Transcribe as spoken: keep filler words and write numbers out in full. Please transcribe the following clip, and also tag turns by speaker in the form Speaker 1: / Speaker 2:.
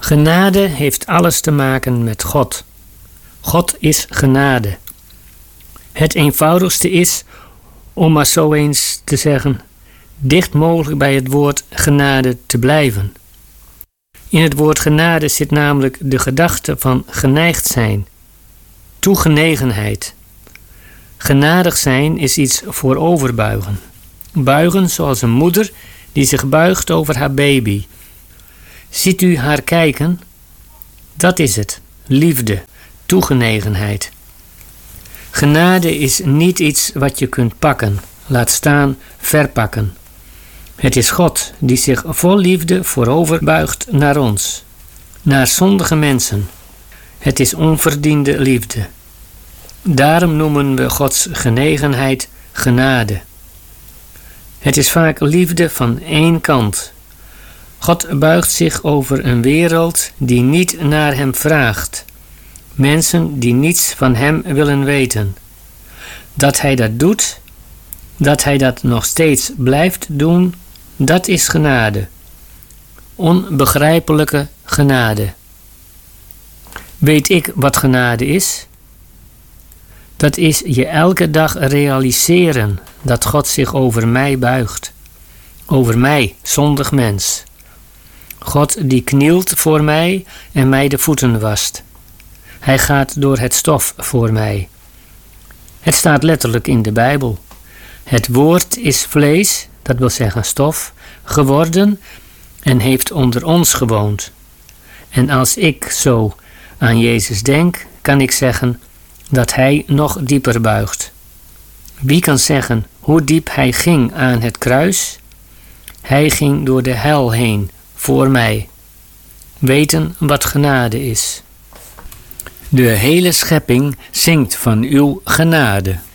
Speaker 1: Genade heeft alles te maken met God. God is genade. Het eenvoudigste is, om maar zo eens te zeggen, dicht mogelijk bij het woord genade te blijven. In het woord genade zit namelijk de gedachte van geneigd zijn, toegenegenheid. Genadig zijn is iets vooroverbuigen. Buigen zoals een moeder die zich buigt over haar baby. Ziet u haar kijken? Dat is het, liefde, toegenegenheid. Genade is niet iets wat je kunt pakken, laat staan verpakken. Het is God die zich vol liefde voorover buigt naar ons, naar zondige mensen. Het is onverdiende liefde. Daarom noemen we Gods genegenheid genade. Het is vaak liefde van één kant. God buigt zich over een wereld die niet naar hem vraagt. Mensen die niets van hem willen weten. Dat hij dat doet, dat hij dat nog steeds blijft doen, dat is genade. Onbegrijpelijke genade. Weet ik wat genade is? Dat is je elke dag realiseren dat God zich over mij buigt. Over mij, zondig mens. God die knielt voor mij en mij de voeten wast. Hij gaat door het stof voor mij. Het staat letterlijk in de Bijbel. Het woord is vlees, dat wil zeggen stof, geworden en heeft onder ons gewoond. En als ik zo aan Jezus denk, kan ik zeggen dat hij nog dieper buigt. Wie kan zeggen hoe diep hij ging aan het kruis? Hij ging door de hel heen, voor mij. Weten wat genade is. De hele schepping zingt van uw genade.